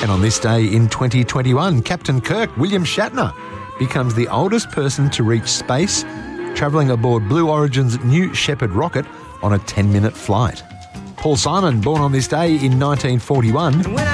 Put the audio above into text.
And on this day in 2021, Captain Kirk, William Shatner, becomes the oldest person to reach space, travelling aboard Blue Origin's New Shepard rocket on a 10-minute flight. Paul Simon, born on this day in 1941.